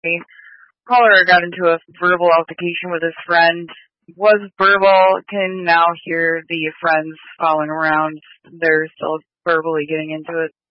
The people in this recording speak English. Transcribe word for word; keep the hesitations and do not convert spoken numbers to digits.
Caller got into a verbal altercation with his friend. Was verbal, can now hear the friends following around. They're still verbally getting into it.